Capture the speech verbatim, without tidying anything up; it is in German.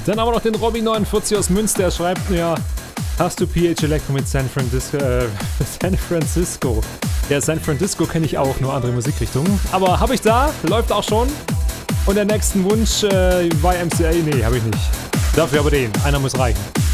Dann haben wir noch den Robby neunundvierzig aus Münster. Er schreibt mir, hast du P H Electro mit San Francisco? Äh, San Francisco. Ja, San Francisco kenne ich auch, nur andere Musikrichtungen. Aber habe ich da, läuft auch schon. Und der nächsten Wunsch, äh, Y M C A, nee, habe ich nicht. Dafür aber den, einer muss reichen.